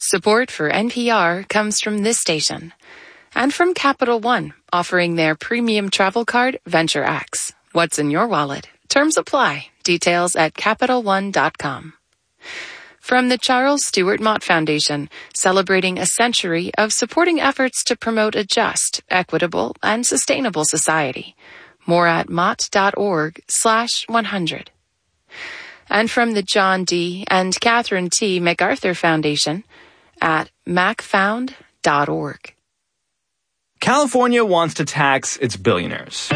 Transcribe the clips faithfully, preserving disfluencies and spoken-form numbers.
Support for N P R comes from this station and from Capital One, offering their premium travel card, Venture X. What's in your wallet? Terms apply. Details at Capital One dot com. From the Charles Stewart Mott Foundation, celebrating a century of supporting efforts to promote a just, equitable, and sustainable society. More at mott.org slash 100. And from the John D. and Catherine T. MacArthur Foundation at mac found dot org. California wants to tax its billionaires.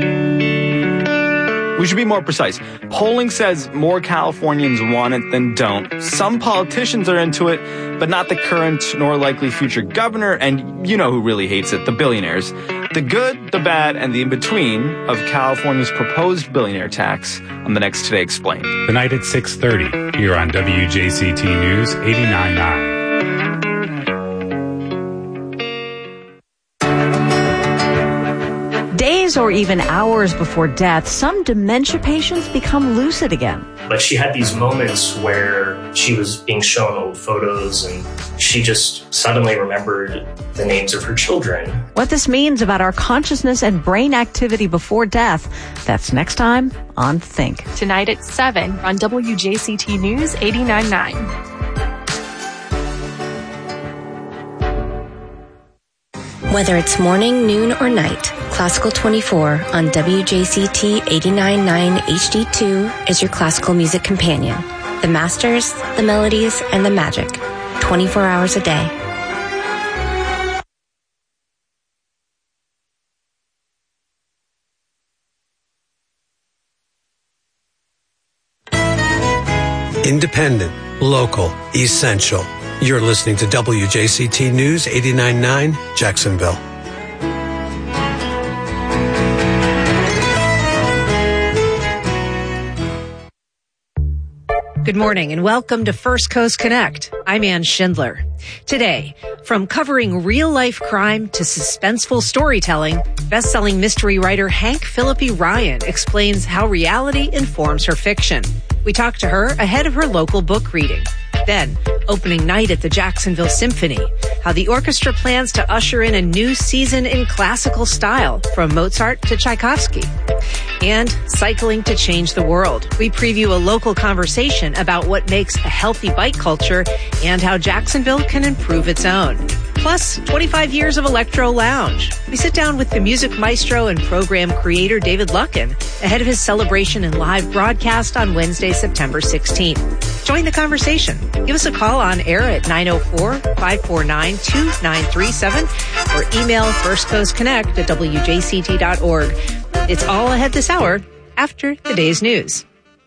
We should be more precise. Polling says more Californians want it than don't. Some politicians are into it, but not the current nor likely future governor, and you know who really hates it, the billionaires. The good, the bad, and the in-between of California's proposed billionaire tax on the next Today Explained. Tonight at six thirty, here on W J C T News eighty-nine point nine. Days or even hours before death, some dementia patients become lucid again. But she had these moments where she was being shown old photos and she just suddenly remembered the names of her children. What this means about our consciousness and brain activity before death, that's next time on Think. Tonight at seven on W J C T News eighty-nine point nine. Whether it's morning, noon, or night, Classical twenty-four on W J C T eighty-nine point nine H D two is your classical music companion. The masters, the melodies, and the magic. twenty-four hours a day. Independent, local, essential. You're listening to W J C T News eighty-nine point nine Jacksonville. Good morning and welcome to First Coast Connect. I'm Ann Schindler. Today, from covering real-life crime to suspenseful storytelling, best-selling mystery writer Hank Phillippi Ryan explains how reality informs her fiction. We talked to her ahead of her local book reading. Then, opening night at the Jacksonville Symphony, how the orchestra plans to usher in a new season in classical style, from Mozart to Tchaikovsky. And cycling to change the world. We preview a local conversation about what makes a healthy bike culture and how Jacksonville can improve its own. Plus, twenty-five years of Electro Lounge. We sit down with the music maestro and program creator David Luckin ahead of his celebration and live broadcast on Wednesday, September sixteenth. Join the conversation. Give us a call on air at nine oh four, five four nine, two nine three seven or email firstcoastconnect at w j c t dot org. It's all ahead this hour after the day's news.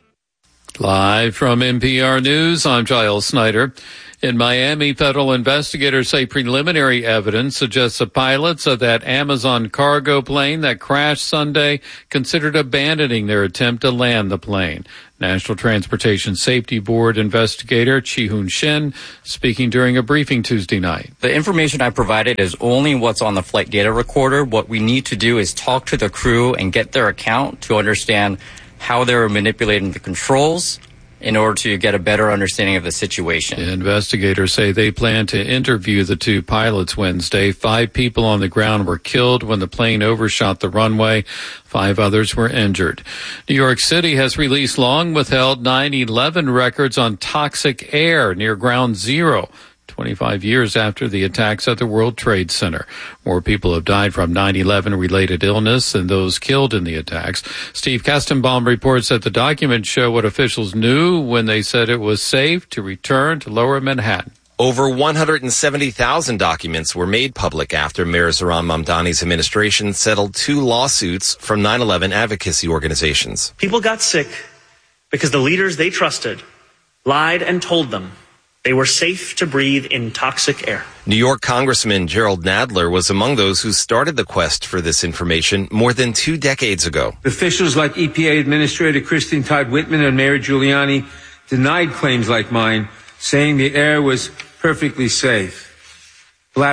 Live from N P R News, I'm Giles Snyder. In Miami, federal investigators say preliminary evidence suggests the pilots of that Amazon cargo plane that crashed Sunday considered abandoning their attempt to land the plane. National Transportation Safety Board investigator Chi-Hoon Shin speaking during a briefing Tuesday night. The information I provided is only what's on the flight data recorder. What we need to do is talk to the crew and get their account to understand how they were manipulating the controls in order to get a better understanding of the situation. Investigators say they plan to interview the two pilots Wednesday. Five people on the ground were killed when the plane overshot the runway. Five others were injured. New York City has released long-withheld nine eleven records on toxic air near Ground Zero, twenty-five years after the attacks at the World Trade Center. More people have died from nine eleven related illness than those killed in the attacks. Steve Kestenbaum reports that the documents show what officials knew when they said it was safe to return to Lower Manhattan. Over one hundred seventy thousand documents were made public after Mayor Zohran Mamdani's administration settled two lawsuits from nine eleven advocacy organizations. People got sick because the leaders they trusted lied and told them they were safe to breathe in toxic air. New York Congressman Gerald Nadler was among those who started the quest for this information more than two decades ago. Officials like E P A Administrator Christine Todd Whitman and Mayor Giuliani denied claims like mine, saying the air was perfectly safe.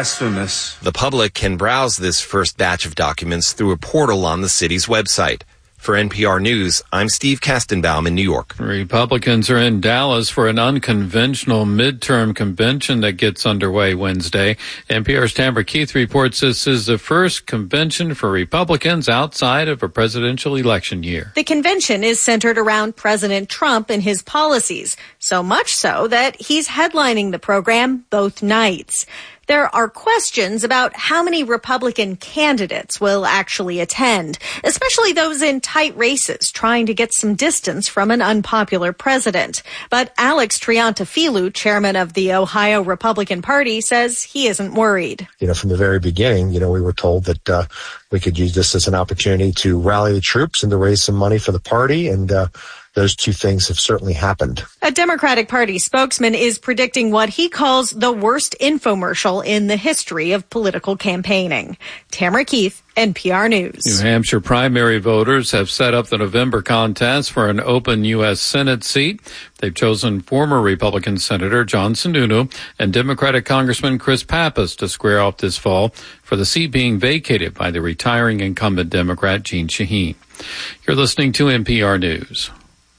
Blasphemous. The public can browse this first batch of documents through a portal on the city's website. For N P R News, I'm Steve Kastenbaum in New York. Republicans are in Dallas for an unconventional midterm convention that gets underway Wednesday. N P R's Tamara Keith reports this is the first convention for Republicans outside of a presidential election year. The convention is centered around President Trump and his policies, so much so that he's headlining the program both nights. There are questions about how many Republican candidates will actually attend, especially those in tight races trying to get some distance from an unpopular president. But Alex Triantafilou, chairman of the Ohio Republican Party, says he isn't worried. You know, from the very beginning, you know, we were told that uh, we could use this as an opportunity to rally the troops and to raise some money for the party, and uh, those two things have certainly happened. A Democratic Party spokesman is predicting what he calls the worst infomercial in the history of political campaigning. Tamara Keith, N P R News. New Hampshire primary voters have set up the November contest for an open U S Senate seat. They've chosen former Republican Senator John Sununu and Democratic Congressman Chris Pappas to square off this fall for the seat being vacated by the retiring incumbent Democrat Jeanne Shaheen. You're listening to N P R News.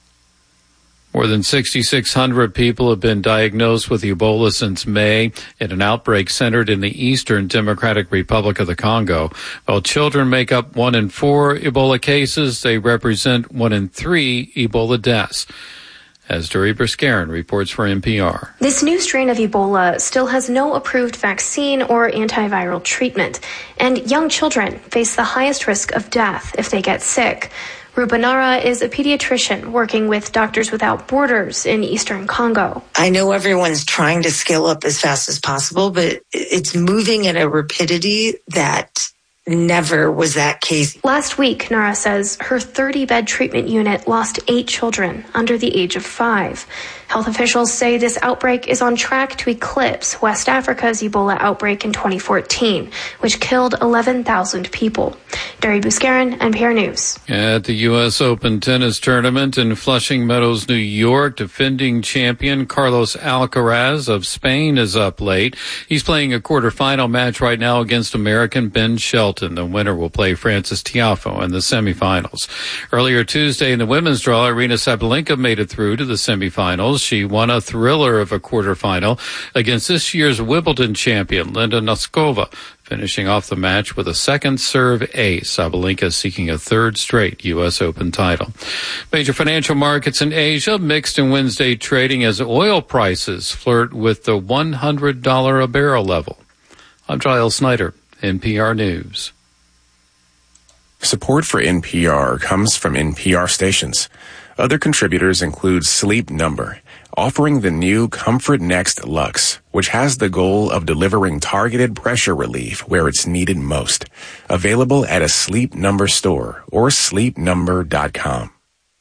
More than six thousand six hundred people have been diagnosed with Ebola since May in an outbreak centered in the Eastern Democratic Republic of the Congo. While children make up one in four Ebola cases, they represent one in three Ebola deaths. As Duri Briskaren reports for N P R. This new strain of Ebola still has no approved vaccine or antiviral treatment, and young children face the highest risk of death if they get sick. Rupa Nara is a pediatrician working with Doctors Without Borders in Eastern Congo. I know everyone's trying to scale up as fast as possible, but it's moving at a rapidity that never was that case. Last week, Nara says her thirty-bed treatment unit lost eight children under the age of five. Health officials say this outbreak is on track to eclipse West Africa's Ebola outbreak in twenty fourteen, which killed eleven thousand people. Dari Buskaran, N P R News. At the U S Open tennis tournament in Flushing Meadows, New York, defending champion Carlos Alcaraz of Spain is up late. He's playing a quarterfinal match right now against American Ben Shelton. The winner will play Frances Tiafoe in the semifinals. Earlier Tuesday in the women's draw, Aryna Sabalenka made it through to the semifinals. She won a thriller of a quarterfinal against this year's Wimbledon champion, Linda Noskova, finishing off the match with a second serve ace. Sabalenka seeking a third straight U S Open title. Major financial markets in Asia mixed in Wednesday trading as oil prices flirt with the one hundred dollars a barrel level. I'm Giles Snyder, N P R News. Support for N P R comes from N P R stations. Other contributors include Sleep Number, offering the new Comfort Next Luxe, which has the goal of delivering targeted pressure relief where it's needed most. Available at a Sleep Number store or sleep number dot com.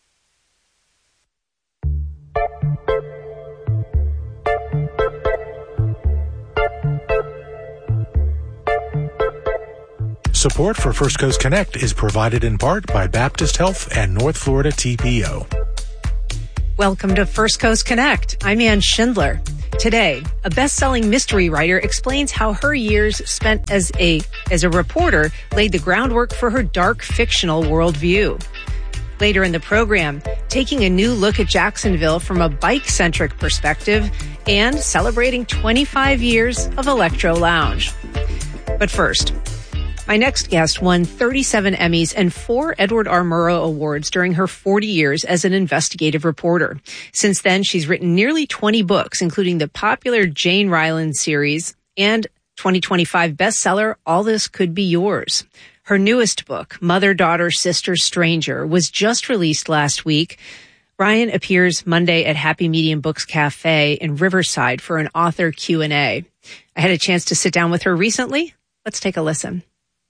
Support for First Coast Connect is provided in part by Baptist Health and North Florida T P O. Welcome to First Coast Connect. I'm Ann Schindler. Today, a best-selling mystery writer explains how her years spent as a as a reporter laid the groundwork for her dark fictional worldview. Later in the program, taking a new look at Jacksonville from a bike-centric perspective and celebrating twenty-five years of Electro Lounge. But first, my next guest won thirty-seven Emmys and four Edward R. Murrow Awards during her forty years as an investigative reporter. Since then, she's written nearly twenty books, including the popular Jane Ryland series and twenty twenty-five bestseller, All This Could Be Yours. Her newest book, Mother, Daughter, Sister, Stranger, was just released last week. Ryan appears Monday at Happy Medium Books Cafe in Riverside for an author Q and A. I had a chance to sit down with her recently. Let's take a listen.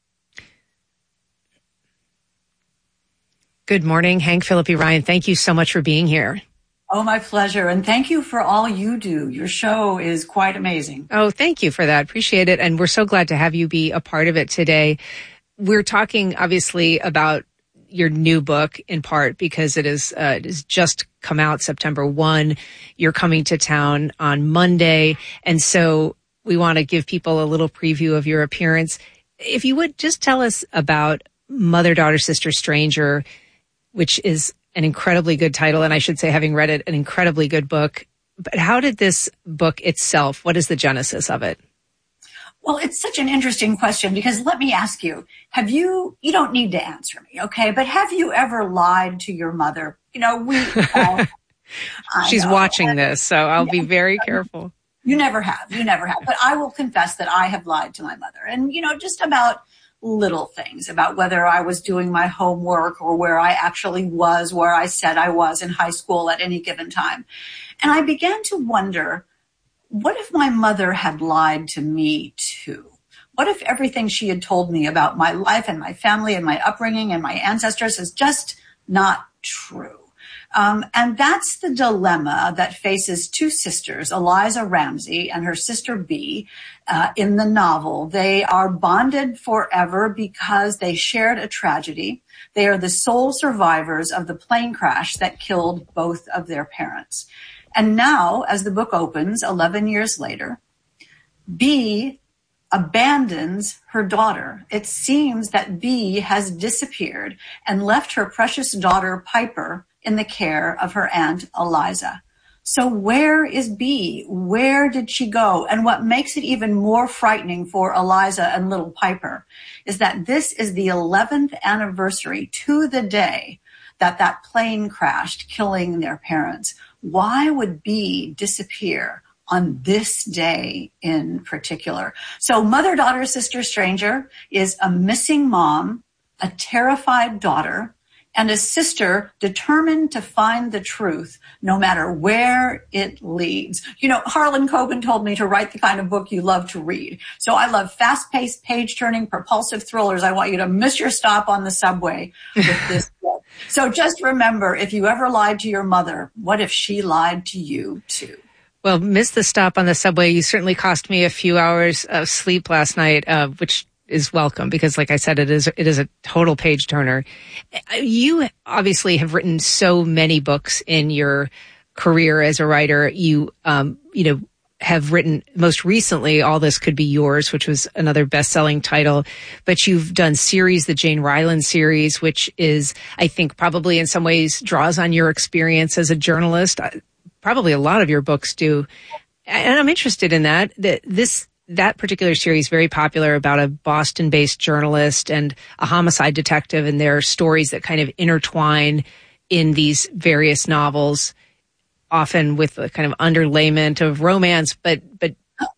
Good morning, Hank Phillippi Ryan. Thank you so much for being here. Oh, my pleasure. And thank you for all you do. Your show is quite amazing. Oh, thank you for that. Appreciate it. And we're so glad to have you be a part of it today. We're talking, obviously, about your new book in part because it is uh, it has just come out September first. You're coming to town on Monday. And so we want to give people a little preview of your appearance. If you would just tell us about Mother, Daughter, Sister, Stranger which is an incredibly good title. And I should say, having read it, an incredibly good book. But how did this book itself, what is the genesis of it? Well, it's such an interesting question because let me ask you, have you, you don't need to answer me, okay? But have you ever lied to your mother? You know, we all, She's know. watching this, so I'll be very careful. You never have, you never have. But I will confess that I have lied to my mother. And, you know, just about little things, about whether I was doing my homework or where I actually was, where I said I was in high school at any given time. And I began to wonder, what if my mother had lied to me too? What if everything she had told me about my life and my family and my upbringing and my ancestors is just not true? Um, and that's the dilemma that faces two sisters, Eliza Ramsey and her sister Bee, uh, in the novel. They are bonded forever because they shared a tragedy. They are the sole survivors of the plane crash that killed both of their parents. And now, as the book opens, eleven years later, Bee abandons her daughter. It seems that Bee has disappeared and left her precious daughter, Piper, in the care of her aunt, Eliza. So where is Bee? Where did she go? And what makes it even more frightening for Eliza and little Piper is that this is the eleventh anniversary to the day that that plane crashed, killing their parents. Why would Bee disappear on this day in particular? So Mother, Daughter, Sister, Stranger is a missing mom, a terrified daughter, and a sister determined to find the truth no matter where it leads. You know, Harlan Coben told me to write the kind of book you love to read. So I love fast-paced, page-turning, propulsive thrillers. I want you to miss your stop on the subway with this book. So just remember, if you ever lied to your mother, what if she lied to you too? Well, miss the stop on the subway. You certainly cost me a few hours of sleep last night, uh, which is welcome because, like I said, it is it is a total page turner. You obviously have written so many books in your career as a writer. You, um, you know, have written most recently, All This Could Be Yours, which was another best-selling title. But you've done series, the Jane Ryland series, which is, I think, probably in some ways draws on your experience as a journalist. Probably a lot of your books do. And I'm interested in that. That this that particular series, very popular, about a Boston-based journalist and a homicide detective, and their stories that kind of intertwine in these various novels, often with a kind of underlayment of romance. But but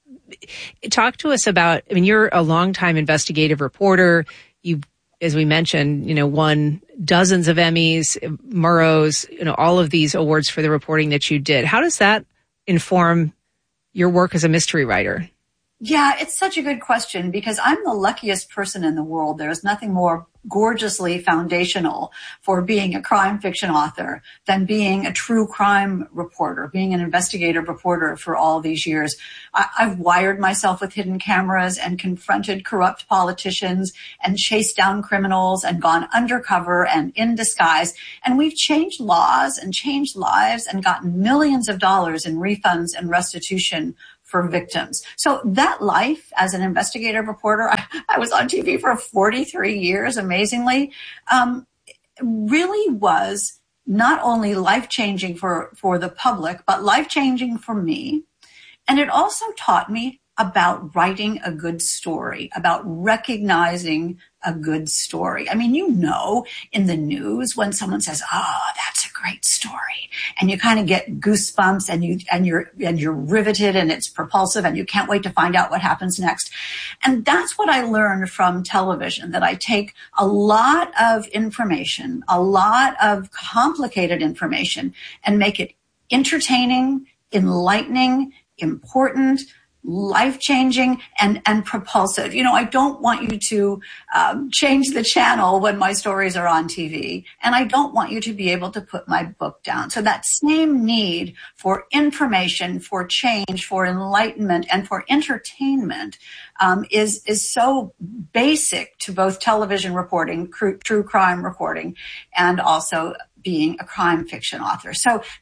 talk to us about, I mean, you're a longtime investigative reporter. You've, as we mentioned, you know, won dozens of Emmys, Murrows, you know, all of these awards for the reporting that you did. How does that inform your work as a mystery writer? Yeah, it's such a good question because I'm the luckiest person in the world. There's nothing more gorgeously foundational for being a crime fiction author than being a true crime reporter, being an investigative reporter for all these years. I- I've wired myself with hidden cameras and confronted corrupt politicians and chased down criminals and gone undercover and in disguise. And we've changed laws and changed lives and gotten millions of dollars in refunds and restitution for victims. So that life as an investigative reporter, I, I was on T V for forty-three years, amazingly, um, really was not only life-changing for, for the public, but life-changing for me. And it also taught me about writing a good story, about recognizing a good story. I mean, you know, in the news when someone says, "Oh, that's a great story," and you kind of get goosebumps and you and you're and you're riveted and it's propulsive and you can't wait to find out what happens next. And that's what I learned from television, that I take a lot of information, a lot of complicated information, and make it entertaining, enlightening, important, life-changing, and, and propulsive. You know, I don't want you to um, change the channel when my stories are on T V, and I don't want you to be able to put my book down. So that same need for information, for change, for enlightenment, and for entertainment um, is is so basic to both television reporting, cr- true crime reporting, and also being a crime fiction author. So that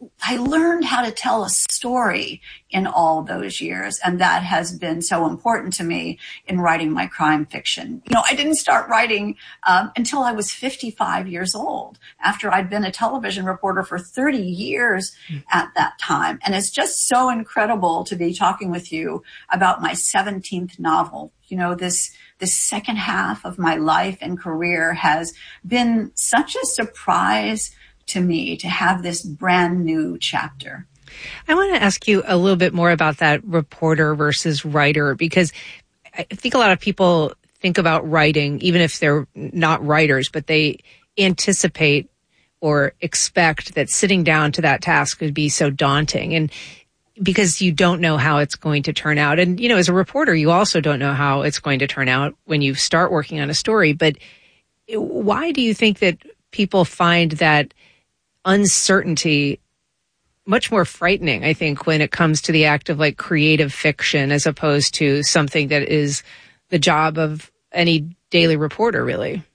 I learned how to tell a story in all those years, and that has been so important to me in writing my crime fiction. You know, I didn't start writing um, until I was fifty-five years old, after I'd been a television reporter for thirty years at that time. And it's just so incredible to be talking with you about my seventeenth novel. You know, this this second half of my life and career has been such a surprise to me to have this brand new chapter. I want to ask you a little bit more about that reporter versus writer, because I think a lot of people think about writing, even if they're not writers, but they anticipate or expect that sitting down to that task would be so daunting. And because you don't know how it's going to turn out. And, you know, as a reporter, you also don't know how it's going to turn out when you start working on a story. But why do you think that people find that uncertainty much more frightening, I think, when it comes to the act of like creative fiction as opposed to something that is the job of any daily reporter, really?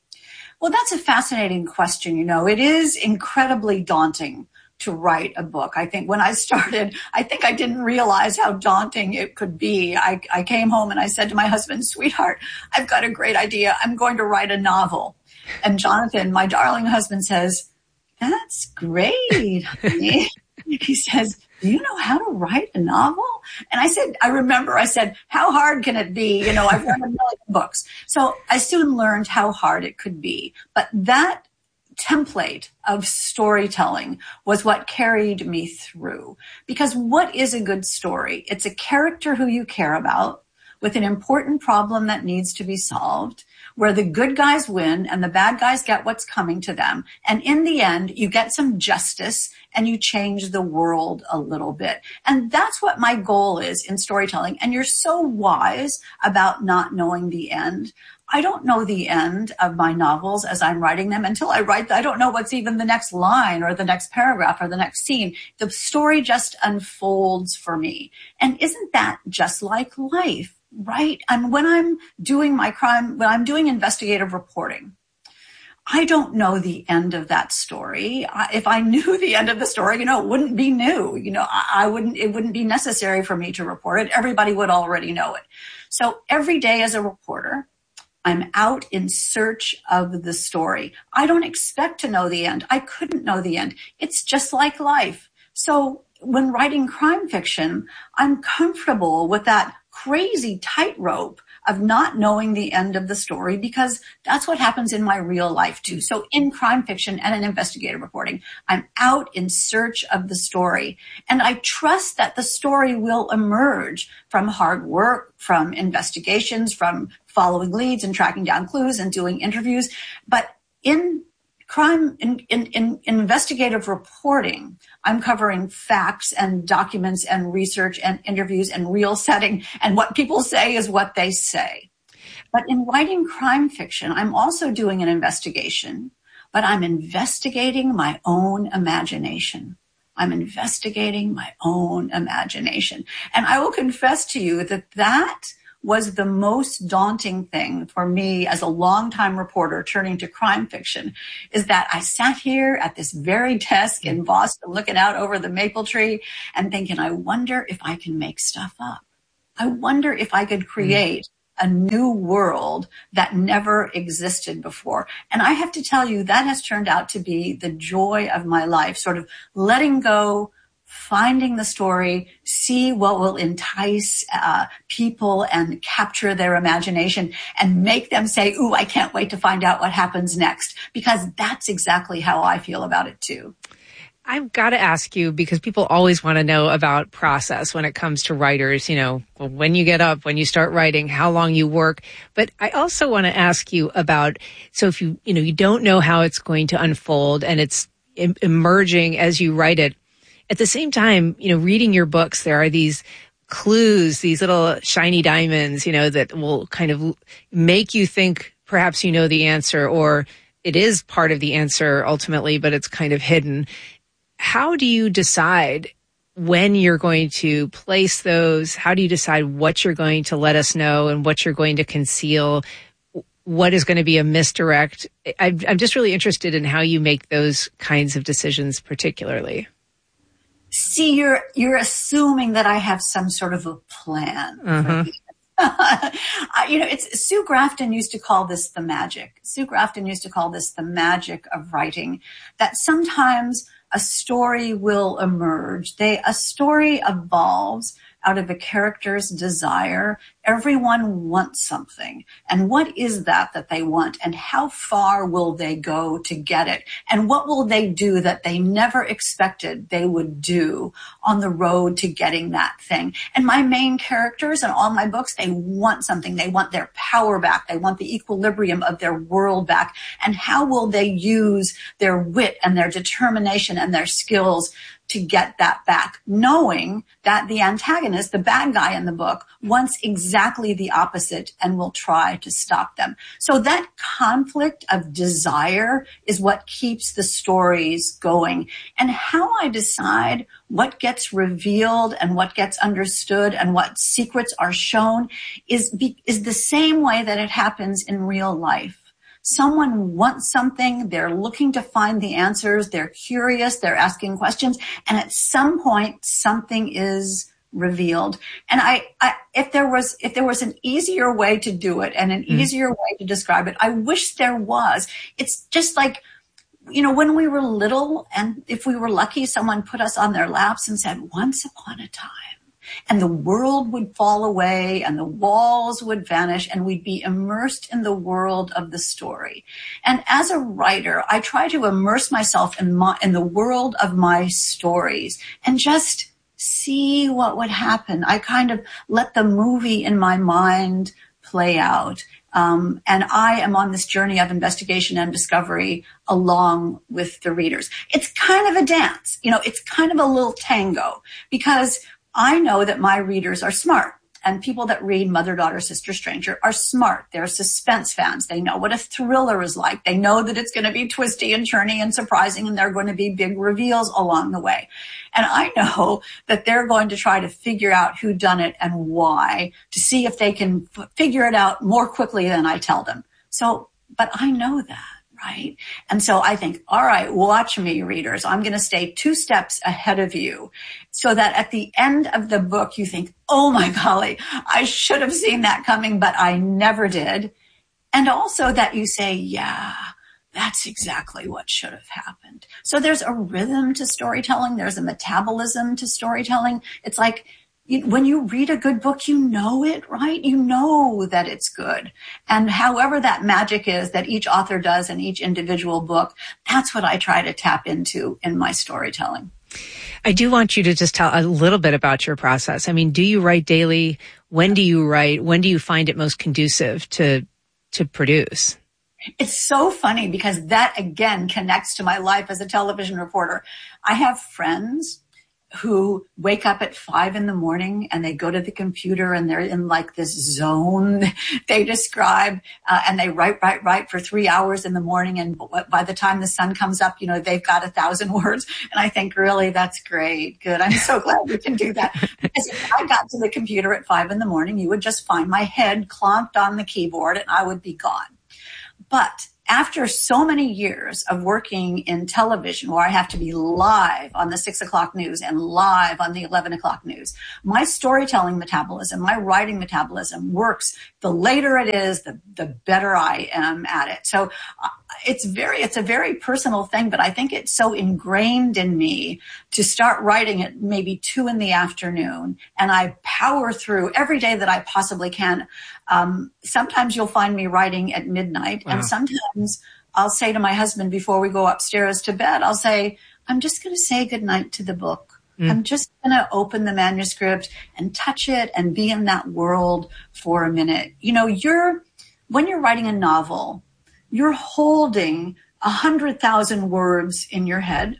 Well, that's a fascinating question. You know, it is incredibly daunting to write a book. I think when I started, I think I didn't realize how daunting it could be. I, I came home and I said to my husband, sweetheart, I've got a great idea. I'm going to write a novel. And Jonathan, my darling husband, says, that's great, honey. He says, do you know how to write a novel? And I said, I remember I said, how hard can it be? You know, I've read a million books. So I soon learned how hard it could be. But that template of storytelling was what carried me through. Because what is a good story? It's a character who you care about with an important problem that needs to be solved, where the good guys win and the bad guys get what's coming to them. And in the end, you get some justice and you change the world a little bit. And that's what my goal is in storytelling. And you're so wise about not knowing the end. I don't know the end of my novels as I'm writing them until I write. I don't know what's even the next line or the next paragraph or the next scene. The story just unfolds for me. And isn't that just like life? Right? And when I'm doing my crime, when I'm doing investigative reporting, I don't know the end of that story. I, if I knew the end of the story, you know, it wouldn't be new. You know, I, I wouldn't, it wouldn't be necessary for me to report it. Everybody would already know it. So every day as a reporter, I'm out in search of the story. I don't expect to know the end. I couldn't know the end. It's just like life. So when writing crime fiction, I'm comfortable with that crazy tightrope of not knowing the end of the story, because that's what happens in my real life too. So in crime fiction and in investigative reporting, I'm out in search of the story. And I trust that the story will emerge from hard work, from investigations, from following leads and tracking down clues and doing interviews. But in crime, in, in, in investigative reporting, I'm covering facts and documents and research and interviews and real setting. And what people say is what they say. But in writing crime fiction, I'm also doing an investigation, but I'm investigating my own imagination. I'm investigating my own imagination. And I will confess to you that that was the most daunting thing for me as a longtime reporter turning to crime fiction, is that I sat here at this very desk in Boston looking out over the maple tree and thinking, I wonder if I can make stuff up. I wonder if I could create a new world that never existed before. And I have to tell you, that has turned out to be the joy of my life, sort of letting go, finding the story, see what will entice uh, people and capture their imagination and make them say, ooh, I can't wait to find out what happens next, because that's exactly how I feel about it too. I've got to ask you, because people always want to know about process when it comes to writers, you know, when you get up, when you start writing, how long you work. But I also want to ask you about, so if you, you know, you don't know how it's going to unfold and it's em- emerging as you write it, at the same time, you know, reading your books, there are these clues, these little shiny diamonds, you know, that will kind of make you think perhaps you know the answer, or it is part of the answer ultimately, but it's kind of hidden. How do you decide when you're going to place those? How do you decide what you're going to let us know and what you're going to conceal? What is going to be a misdirect? I'm, I'm just really interested in how you make those kinds of decisions particularly. See, you're you're assuming that I have some sort of a plan. Mm-hmm. uh, you know, it's Sue Grafton used to call this the magic. Sue Grafton used to call this the magic of writing. That sometimes a story will emerge. They a story evolves out of a character's desire. Everyone wants something. And what is that that they want? And how far will they go to get it? And what will they do that they never expected they would do on the road to getting that thing? And my main characters in all my books, they want something. They want their power back. They want the equilibrium of their world back. And how will they use their wit and their determination and their skills to get that back, knowing that the antagonist, the bad guy in the book, wants exactly the opposite and will try to stop them. So that conflict of desire is what keeps the stories going. And how I decide what gets revealed and what gets understood and what secrets are shown is, be, is the same way that it happens in real life. Someone wants something, they're looking to find the answers, they're curious, they're asking questions, and at some point something is revealed. And I, I if there was if there was an easier way to do it and an mm. easier way to describe it, I wish there was. It's just like, you know, when we were little, and if we were lucky, someone put us on their laps and said, "Once upon a time." And the world would fall away and the walls would vanish and we'd be immersed in the world of the story. And as a writer, I try to immerse myself in my, in the world of my stories and just see what would happen. I kind of let the movie in my mind play out. Um, and I am on this journey of investigation and discovery along with the readers. It's kind of a dance, you know, it's kind of a little tango, because I know that my readers are smart, and people that read Mother, Daughter, Sister, Stranger are smart. They're suspense fans. They know what a thriller is like. They know that it's going to be twisty and turny and surprising, and there are going to be big reveals along the way. And I know that they're going to try to figure out who done it and why, to see if they can f- figure it out more quickly than I tell them. So, but I know that. Right. And so I think, all right, watch me, readers. I'm going to stay two steps ahead of you so that at the end of the book, you think, oh my golly, I should have seen that coming, but I never did. And also that you say, yeah, that's exactly what should have happened. So there's a rhythm to storytelling. There's a metabolism to storytelling. It's like, when you read a good book, you know it, right? You know that it's good. And however that magic is that each author does in each individual book, that's what I try to tap into in my storytelling. I do want you to just tell a little bit about your process. I mean, do you write daily? When do you write? When do you find it most conducive to, to produce? It's so funny because that, again, connects to my life as a television reporter. I have friends who wake up at five in the morning and they go to the computer and they're in like this zone they describe, uh, and they write, write, write for three hours in the morning. And by the time the sun comes up, you know, they've got a thousand words. And I think, really, that's great. Good. I'm so glad we can do that. Because if I got to the computer at five in the morning, you would just find my head clonked on the keyboard and I would be gone. But after so many years of working in television where I have to be live on the six o'clock news and live on the eleven o'clock news, my storytelling metabolism, my writing metabolism works. The later it is, the, the better I am at it. So uh, it's very, it's a very personal thing, but I think it's so ingrained in me to start writing at maybe two in the afternoon. And I power through every day that I possibly can. Um, sometimes you'll find me writing at midnight. Wow. And sometimes I'll say to my husband before we go upstairs to bed, I'll say, I'm just going to say goodnight to the book. Mm. I'm just going to open the manuscript and touch it and be in that world for a minute. You know, you're, when you're writing a novel, you're holding a hundred thousand words in your head,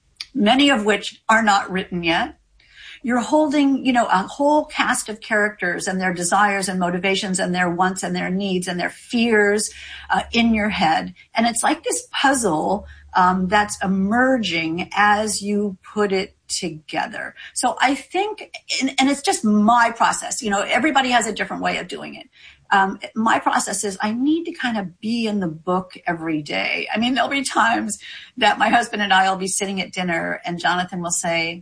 many of which are not written yet. You're holding, you know, a whole cast of characters and their desires and motivations and their wants and their needs and their fears uh, in your head. And it's like this puzzle um, that's emerging as you put it together. So I think, and, and it's just my process, you know, everybody has a different way of doing it. Um, my process is I need to kind of be in the book every day. I mean, there'll be times that my husband and I will be sitting at dinner and Jonathan will say,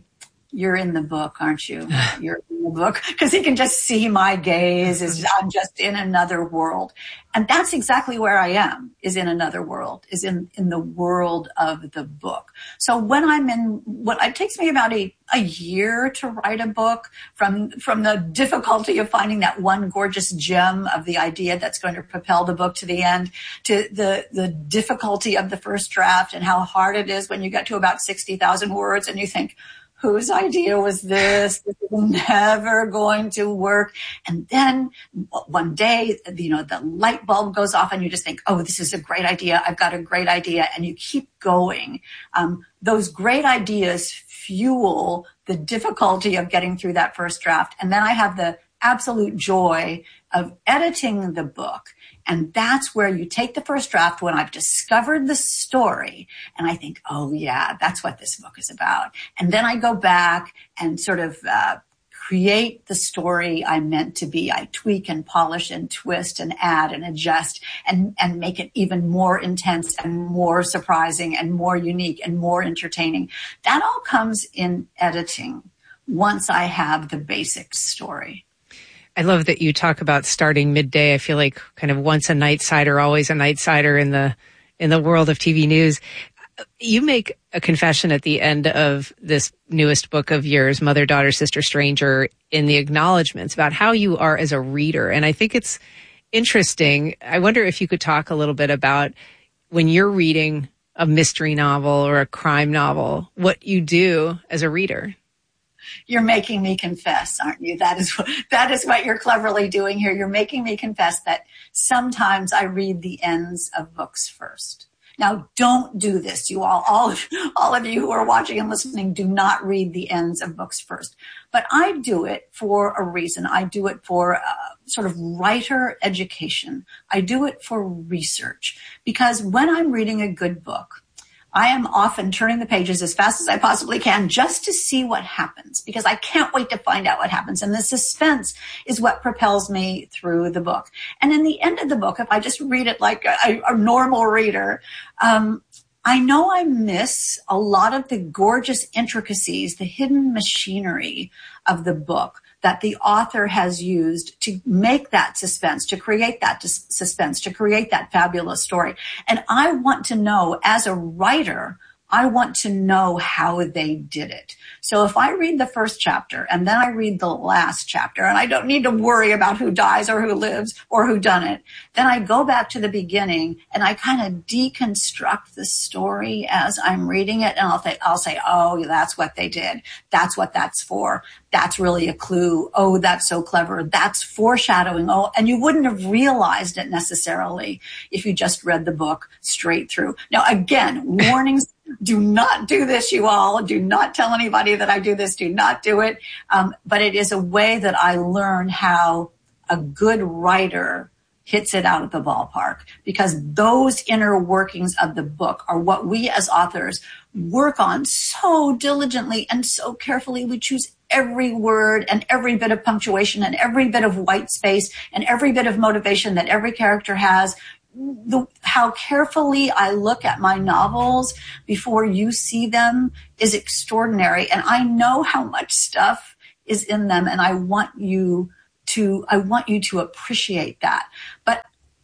you're in the book, aren't you? You're in the book. Because he can just see my gaze as I'm just in another world. And that's exactly where I am, is in another world, is in, in the world of the book. So when I'm in, what it takes me about a, a year to write a book, from, from the difficulty of finding that one gorgeous gem of the idea that's going to propel the book to the end, to the, the difficulty of the first draft and how hard it is when you get to about sixty thousand words and you think, whose idea was this? This is never going to work. And then one day, you know, the light bulb goes off and you just think, oh, this is a great idea. I've got a great idea. And you keep going. Um, those great ideas fuel the difficulty of getting through that first draft. And then I have the absolute joy of editing the book. And that's where you take the first draft when I've discovered the story and I think, oh yeah, that's what this book is about. And then I go back and sort of uh, create the story I meant to be. I tweak and polish and twist and add and adjust and, and make it even more intense and more surprising and more unique and more entertaining. That all comes in editing once I have the basic story. I love that you talk about starting midday. I feel like kind of once a night sider, always a night sider in the in the world of T V news. You make a confession at the end of this newest book of yours, Mother, Daughter, Sister, Stranger, in the acknowledgments about how you are as a reader. And I think it's interesting. I wonder if you could talk a little bit about when you're reading a mystery novel or a crime novel, what you do as a reader. You're making me confess, aren't you? That is what, that is what you're cleverly doing here. You're making me confess that sometimes I read the ends of books first. Now, don't do this, you all. All of, all of you who are watching and listening, do not read the ends of books first. But I do it for a reason. I do it for uh, sort of writer education. I do it for research. Because when I'm reading a good book, I am often turning the pages as fast as I possibly can just to see what happens, because I can't wait to find out what happens. And the suspense is what propels me through the book. And in the end of the book, if I just read it like a, a normal reader, um, I know I miss a lot of the gorgeous intricacies, the hidden machinery of the book that the author has used to make that suspense, to create that dis- suspense, to create that fabulous story. And I want to know, as a writer, I want to know how they did it. So if I read the first chapter and then I read the last chapter, and I don't need to worry about who dies or who lives or who done it, then I go back to the beginning and I kind of deconstruct the story as I'm reading it. And I'll, th- I'll say, oh, that's what they did. That's what that's for. That's really a clue. Oh, that's so clever. That's foreshadowing. Oh, and you wouldn't have realized it necessarily if you just read the book straight through. Now, again, warnings. Do not do this, you all. Do not tell anybody that I do this. Do not do it. Um, but it is a way that I learn how a good writer hits it out of the ballpark, because those inner workings of the book are what we as authors work on so diligently and so carefully. We choose every word and every bit of punctuation and every bit of white space and every bit of motivation that every character has. The, how carefully I look at my novels before you see them is extraordinary. And I know how much stuff is in them, and I want you to, I want you to appreciate that. But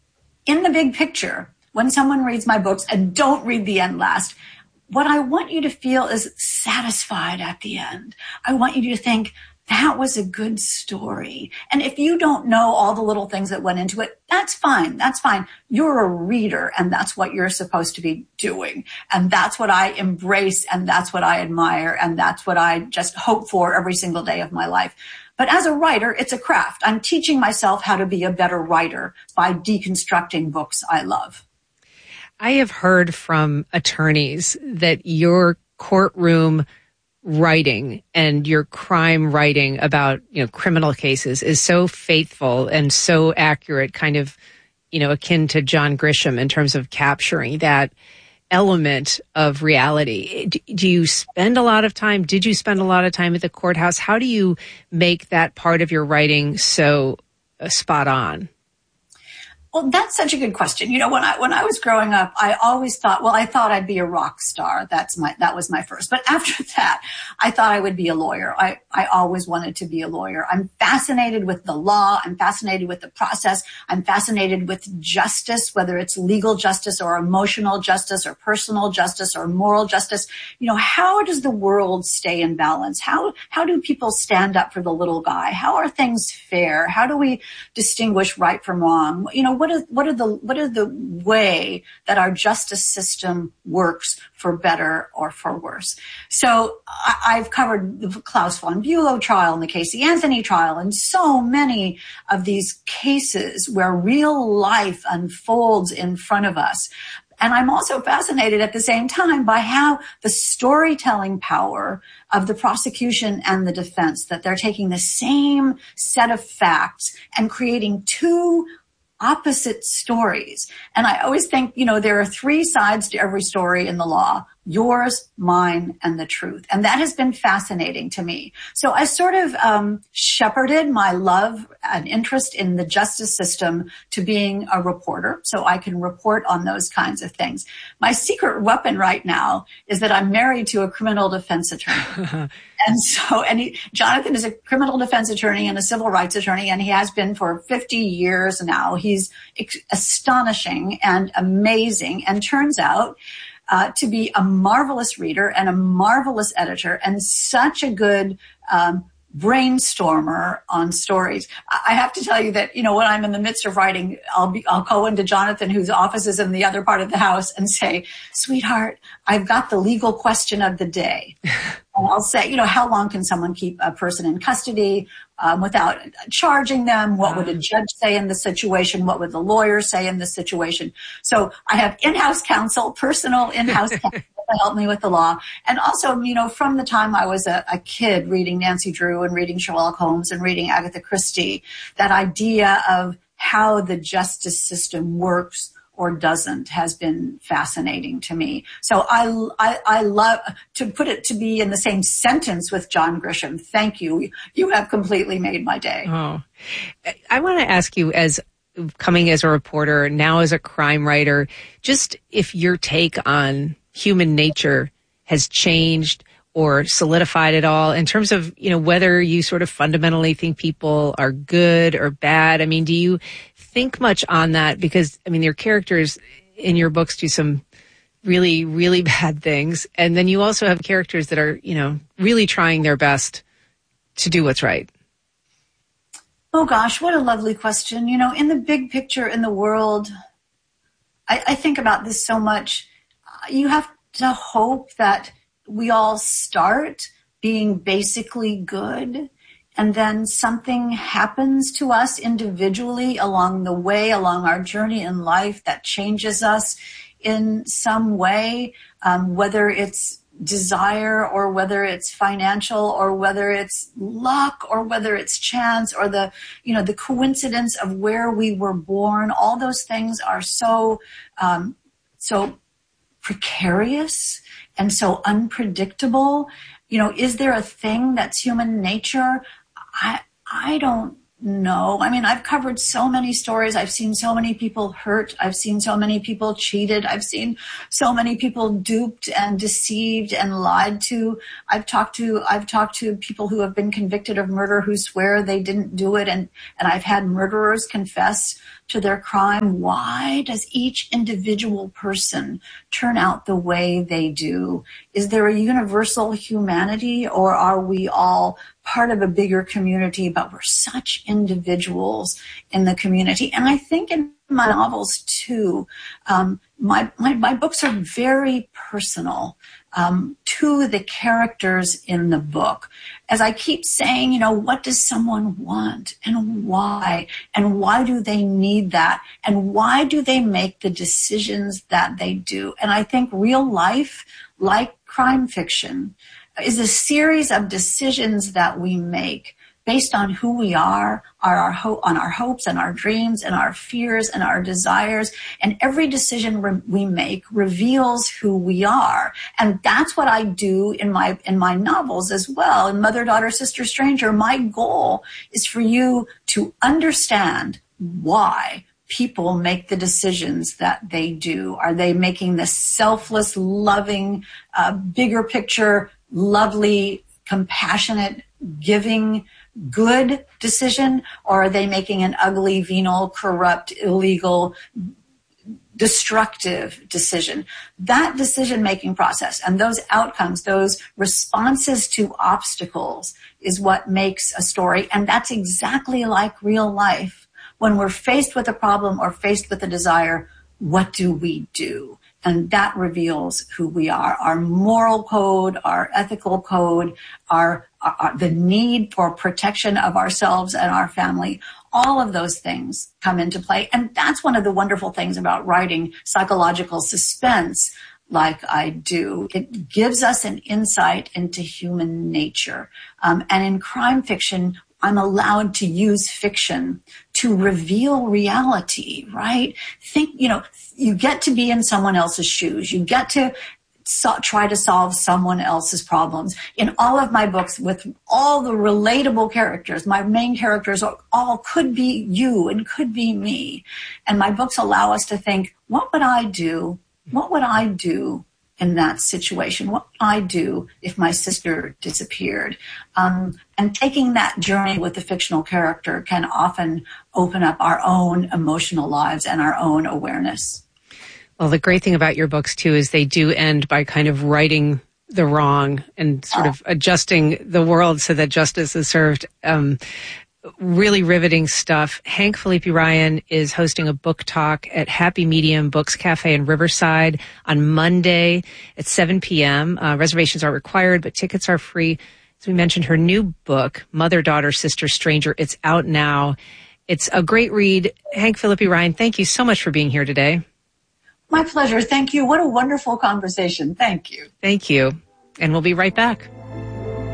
in the big picture, when someone reads my books, and don't read the end last, what I want you to feel is satisfied at the end. I want you to think, that was a good story. And if you don't know all the little things that went into it, that's fine. That's fine. You're a reader, and that's what you're supposed to be doing. And that's what I embrace, and that's what I admire, and that's what I just hope for every single day of my life. But as a writer, it's a craft. I'm teaching myself how to be a better writer by deconstructing books I love. I have heard from attorneys that your courtroom writing and your crime writing about, you know, criminal cases is so faithful and so accurate, kind of, you know, akin to John Grisham in terms of capturing that element of reality. Do you spend a lot of time? Did you spend a lot of time at the courthouse? How do you make that part of your writing so uh, spot on? Well, that's such a good question. You know, when I when I was growing up, I always thought, well, I thought I'd be a rock star. That's my that was my first. But after that, I thought I would be a lawyer. I I always wanted to be a lawyer. I'm fascinated with the law. I'm fascinated with the process. I'm fascinated with justice, whether it's legal justice or emotional justice or personal justice or moral justice. You know, how does the world stay in balance? How how do people stand up for the little guy? How are things fair? How do we distinguish right from wrong? You know, what is what are the what are the way that our justice system works for better or for worse? So I, I've covered the Klaus von Bülow trial and the Casey Anthony trial and so many of these cases where real life unfolds in front of us. And I'm also fascinated at the same time by how the storytelling power of the prosecution and the defense, that they're taking the same set of facts and creating two opposite stories. And I always think, you know, there are three sides to every story in the law: yours, mine, and the truth. And that has been fascinating to me. So I sort of um, shepherded my love and interest in the justice system to being a reporter, so I can report on those kinds of things. My secret weapon right now is that I'm married to a criminal defense attorney. And so, and he, Jonathan is a criminal defense attorney and a civil rights attorney, and he has been for fifty years now. He's ex- astonishing and amazing, and turns out uh, to be a marvelous reader and a marvelous editor and such a good um, brainstormer on stories. I have to tell you that, you know, when I'm in the midst of writing, I'll be, I'll go into Jonathan, whose office is in the other part of the house, and say, sweetheart, I've got the legal question of the day. And I'll say, you know, how long can someone keep a person in custody um, without charging them? What would a judge say in the situation? What would the lawyer say in the situation? So I have in-house counsel, personal in-house counsel to help me with the law. And also, you know, from the time I was a, a kid reading Nancy Drew and reading Sherlock Holmes and reading Agatha Christie, that idea of how the justice system works or doesn't has been fascinating to me. So I, I, I love to put it to be in the same sentence with John Grisham. Thank you. You have completely made my day. Oh, I want to ask you, as coming as a reporter, now as a crime writer, just if your take on human nature has changed or solidified at all in terms of, you know, whether you sort of fundamentally think people are good or bad. I mean, do you think much on that? Because, I mean, your characters in your books do some really, really bad things. And then you also have characters that are, you know, really trying their best to do what's right. Oh, gosh, what a lovely question. You know, in the big picture in the world, I, I think about this so much. You have to hope that we all start being basically good, and then something happens to us individually along the way, along our journey in life, that changes us in some way, um, whether it's desire or whether it's financial or whether it's luck or whether it's chance or the, you know, the coincidence of where we were born. All those things are so, um, so precarious and so unpredictable. You know, is there a thing that's human nature? I I don't know. I mean, I've covered so many stories. I've seen so many people hurt. I've seen so many people cheated. I've seen so many people duped and deceived and lied to. I've talked to I've talked to people who have been convicted of murder who swear they didn't do it, and and I've had murderers confess to their crime. Why does each individual person turn out the way they do? Is there a universal humanity, or are we all part of a bigger community, but we're such individuals in the community? And I think in my novels too, um, my, my, my books are very personal um, to the characters in the book. As I keep saying, you know, what does someone want and why? And why do they need that? And why do they make the decisions that they do? And I think real life, like crime fiction, is a series of decisions that we make based on who we are, are our ho- on our hopes and our dreams and our fears and our desires. And every decision re- we make reveals who we are. And that's what I do in my in my novels as well. In Mother, Daughter, Sister, Stranger, my goal is for you to understand why people make the decisions that they do? Are they making this selfless, loving, uh, bigger picture, lovely, compassionate, giving, good decision? Or are they making an ugly, venal, corrupt, illegal, destructive decision? That decision-making process and those outcomes, those responses to obstacles is what makes a story. And that's exactly like real life. When we're faced with a problem or faced with a desire, what do we do? And that reveals who we are, our moral code, our ethical code, our, our the need for protection of ourselves and our family. All of those things come into play. And that's one of the wonderful things about writing psychological suspense like I do. It gives us an insight into human nature. Um, and in crime fiction, I'm allowed to use fiction to reveal reality, right? Think, you know, you get to be in someone else's shoes. You get to so, try to solve someone else's problems. In all of my books, with all the relatable characters, my main characters are, all could be you and could be me. And my books allow us to think, what would I do? What would I do in that situation? What would I do if my sister disappeared? Um, and taking that journey with the fictional character can often open up our own emotional lives and our own awareness. Well, the great thing about your books, too, is they do end by kind of righting the wrong and sort of adjusting the world so that justice is served. Um, really riveting stuff. Hank Felipe Ryan is hosting a book talk at Happy Medium Books Cafe in Riverside on Monday at seven p.m. Uh, reservations are required, but tickets are free. As we mentioned, her new book, Mother, Daughter, Sister, Stranger, it's out now. It's a great read. Hank Felipe Ryan, thank you so much for being here today. My pleasure. Thank you. What a wonderful conversation. Thank you. Thank you. And we'll be right back.